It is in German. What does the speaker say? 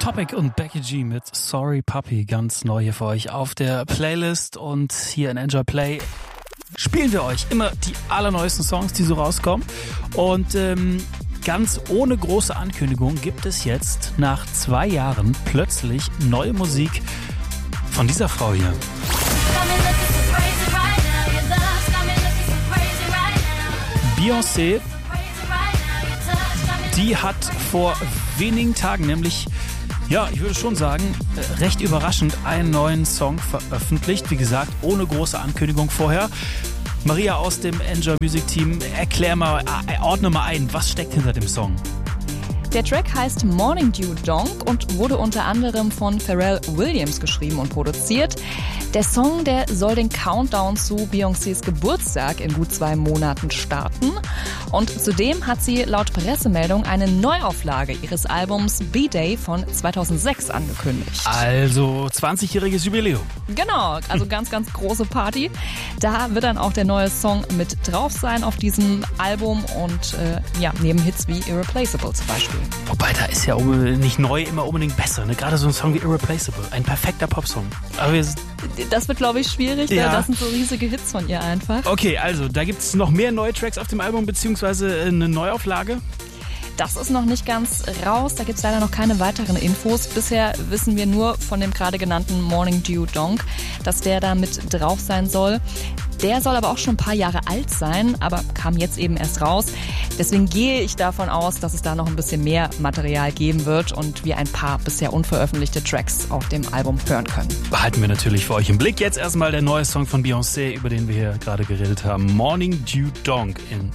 Topic und Becky G mit Sorry Puppy, ganz neu hier für euch auf der Playlist. Und hier in Enjoy Play spielen wir euch immer die allerneuesten Songs, die so rauskommen. Und ganz ohne große Ankündigung gibt es jetzt nach 2 Jahren plötzlich neue Musik von dieser Frau hier. Beyoncé, die hat vor wenigen Tagen, nämlich, ja, ich würde schon sagen, recht überraschend einen neuen Song veröffentlicht. Wie gesagt, ohne große Ankündigung vorher. Maria aus dem Enjoy Music Team, ordne mal ein, was steckt hinter dem Song? Der Track heißt Morning Dew Donk und wurde unter anderem von Pharrell Williams geschrieben und produziert. Der Song, der soll den Countdown zu Beyoncés Geburtstag in gut 2 Monaten starten. Und zudem hat sie laut Pressemeldung eine Neuauflage ihres Albums B-Day von 2006 angekündigt. Also 20-jähriges Jubiläum. Genau, also ganz, ganz große Party. Da wird dann auch der neue Song mit drauf sein auf diesem Album und neben Hits wie Irreplaceable zum Beispiel. Wobei, da ist ja nicht neu immer unbedingt besser, ne? Gerade so ein Song wie Irreplaceable, ein perfekter Popsong. Aber das wird, glaube ich, schwierig, ja. Das sind so riesige Hits von ihr einfach. Okay, also da gibt es noch mehr neue Tracks auf dem Album, beziehungsweise eine Neuauflage? Das ist noch nicht ganz raus, da gibt es leider noch keine weiteren Infos. Bisher wissen wir nur von dem gerade genannten Morning Dew Donk, dass der da mit drauf sein soll. Der soll aber auch schon ein paar Jahre alt sein, aber kam jetzt eben erst raus. Deswegen gehe ich davon aus, dass es da noch ein bisschen mehr Material geben wird und wir ein paar bisher unveröffentlichte Tracks auf dem Album hören können. Behalten wir natürlich für euch im Blick. Jetzt erstmal der neue Song von Beyoncé, über den wir hier gerade geredet haben. Morning Dew Donk in